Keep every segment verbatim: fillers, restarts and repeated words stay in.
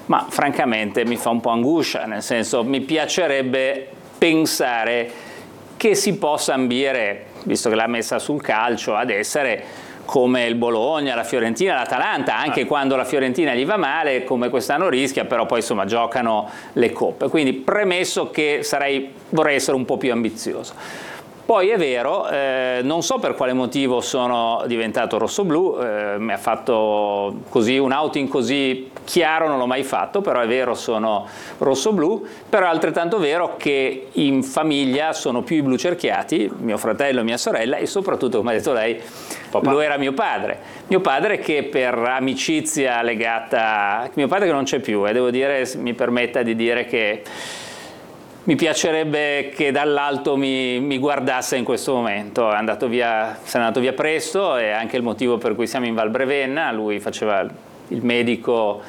ma francamente mi fa un po' angoscia, nel senso mi piacerebbe pensare che si possa ambire, visto che l'ha messa sul calcio, ad essere come il Bologna, la Fiorentina, l'Atalanta, anche ah. quando la Fiorentina gli va male, come quest'anno rischia, però poi insomma giocano le coppe. Quindi premesso che sarei, vorrei essere un po' più ambizioso. Poi è vero, eh, non so per quale motivo sono diventato rossoblu, eh, mi ha fatto così un outing così chiaro, non l'ho mai fatto, però è vero, sono rossoblu, però è altrettanto vero che in famiglia sono più i blu cerchiati, mio fratello e mia sorella, e soprattutto, come ha detto lei, Papà. Lo era mio padre. Mio padre che per amicizia legata, mio padre che non c'è più, e devo dire, mi permetta di dire che mi piacerebbe che dall'alto mi, mi guardasse in questo momento. È andato via, se n'è andato via presto, e anche il motivo per cui siamo in Val Brevenna. Lui faceva il medico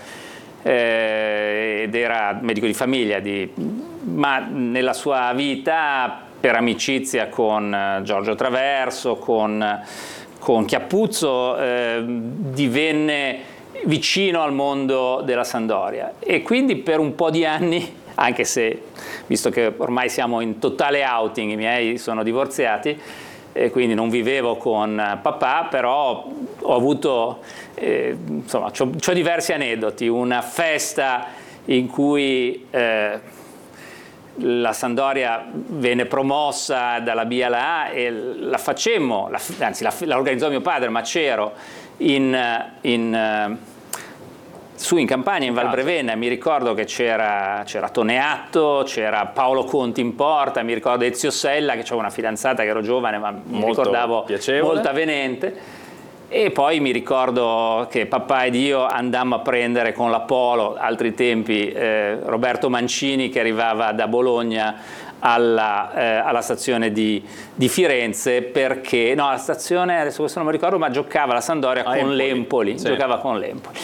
eh, ed era medico di famiglia, di, ma nella sua vita per amicizia con Giorgio Traverso, con, con Chiappuzzo, eh, divenne vicino al mondo della Sampdoria, e quindi per un po' di anni, anche se, visto che ormai siamo in totale outing, i miei sono divorziati e quindi non vivevo con papà, però ho avuto, eh, insomma, c'ho, c'ho diversi aneddoti. Una festa in cui eh, la Sampdoria venne promossa dalla B alla A e la facemmo, la, anzi la, la organizzò mio padre, ma c'ero in... in su in campagna in Val Brevenna. Mi ricordo che c'era, c'era Toneatto, c'era Paolo Conti in porta, mi ricordo Ezio Sella, che avevo una fidanzata che ero giovane ma mi molto ricordavo piacevole, molto avvenente, e poi mi ricordo che papà ed io andammo a prendere con la Polo, altri tempi, eh, Roberto Mancini che arrivava da Bologna alla, eh, alla stazione di, di Firenze, perché no, la stazione, adesso questo non mi ricordo, ma giocava la Sampdoria ah, con l'Empoli, sì. giocava con l'Empoli.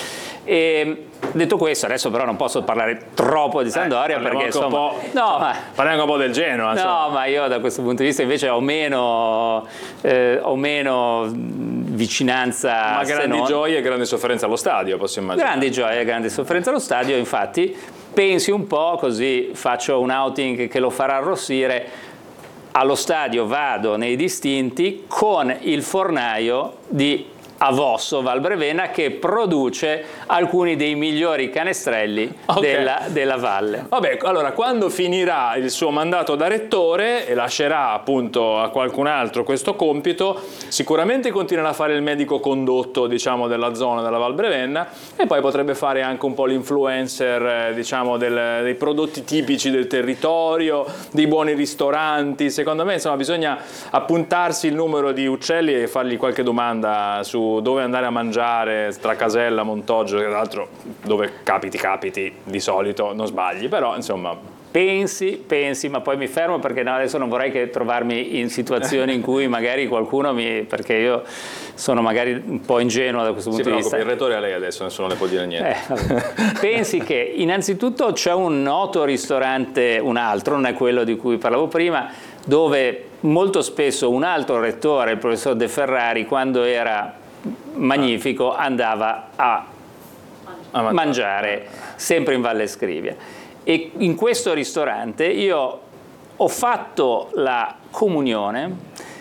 E detto questo, adesso però non posso parlare troppo di Sampdoria, eh, perché insomma, no, ma, parliamo un po' del Genoa. Insomma. No, ma io da questo punto di vista invece ho meno, eh, ho meno vicinanza. Ma grandi non... gioie e grande sofferenza allo stadio, posso immaginare. Grandi gioie e grande sofferenza allo stadio, infatti pensi un po', così faccio un outing che lo farà arrossire. Allo stadio vado nei distinti con il fornaio di Avosso Val Brevenna, che produce alcuni dei migliori canestrelli okay. della, della valle. Vabbè, allora quando finirà il suo mandato da rettore e lascerà appunto a qualcun altro questo compito, sicuramente continuerà a fare il medico condotto, diciamo, della zona della Val Brevenna, e poi potrebbe fare anche un po' l'influencer, diciamo, del, dei prodotti tipici del territorio, dei buoni ristoranti. Secondo me, insomma, bisogna appuntarsi il numero di Uccelli e fargli qualche domanda su dove andare a mangiare tra Casella, Montoggio, che tra l'altro dove capiti capiti di solito non sbagli, però insomma pensi, pensi, ma poi mi fermo perché no, adesso non vorrei che trovarmi in situazioni in cui magari qualcuno mi, perché io sono magari un po' ingenuo da questo punto si di vista. Il rettore a lei adesso, nessuno le può dire niente. Eh, pensi che innanzitutto c'è un noto ristorante, un altro, non è quello di cui parlavo prima, dove molto spesso un altro rettore, il professor De Ferrari, quando era magnifico andava a mangiare, mangiare sempre in Valle Scrivia, e in questo ristorante io ho fatto la comunione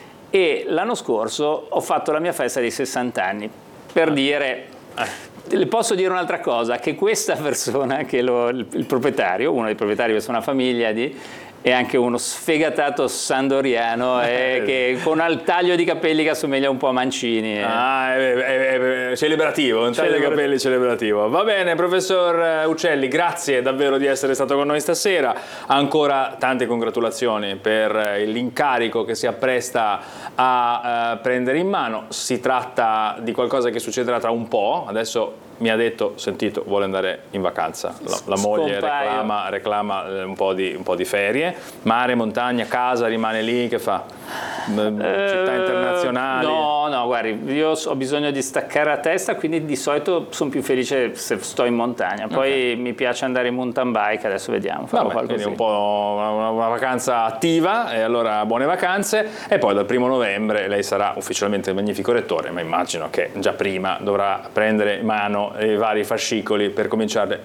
e l'anno scorso ho fatto la mia festa di sessanta anni, per dire, le posso dire un'altra cosa, che questa persona, che lo, il, il proprietario, uno dei proprietari, questa è una famiglia di, è anche uno sfegatato sandoriano eh, che con un taglio di capelli che assomiglia un po' a Mancini. Eh. Ah, è, è, è celebrativo, un taglio di capelli celebrativo. Va bene, professor Uccelli, grazie davvero di essere stato con noi stasera. Ancora tante congratulazioni per l'incarico che si appresta a uh, prendere in mano. Si tratta di qualcosa che succederà tra un po', adesso mi ha detto, sentito, vuole andare in vacanza, la, la moglie reclama, reclama un, po di, un po' di ferie, mare, montagna, casa, rimane lì, che fa? Città internazionali? No, no, guardi, io ho bisogno di staccare la testa, quindi di solito sono più felice se sto in montagna, poi okay. mi piace andare in mountain bike, adesso vediamo, farò Vabbè, quindi un po' una, una vacanza attiva, e allora buone vacanze, e poi dal primo novembre lei sarà ufficialmente il magnifico rettore, ma immagino che già prima dovrà prendere in mano i vari fascicoli per cominciare